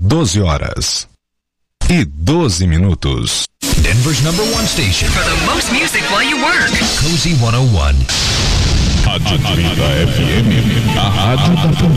12 horas e 12 minutos. Denver's #1 station for the most music while you work. Cozy 101. Rádio 30 FM, a rádio da família.